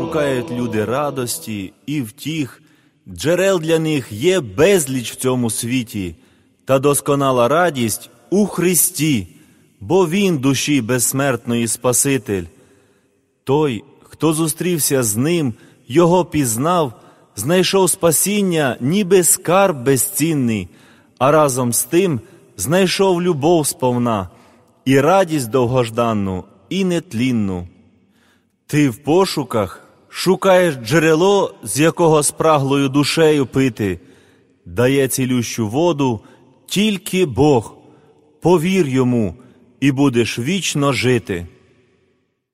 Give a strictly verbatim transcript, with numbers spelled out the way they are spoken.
шукають люди радості і втіх, джерел для них є безліч в цьому світі, та досконала радість у Христі, бо Він душі безсмертної Спаситель. Той, хто зустрівся з Ним, Його пізнав, знайшов спасіння, ніби скарб безцінний, а разом з тим знайшов любов сповна і радість довгожданну і нетлінну. Ти в пошуках шукаєш джерело, з якого спраглою душею пити. Дає цілющу воду тільки Бог. Повір Йому, і будеш вічно жити.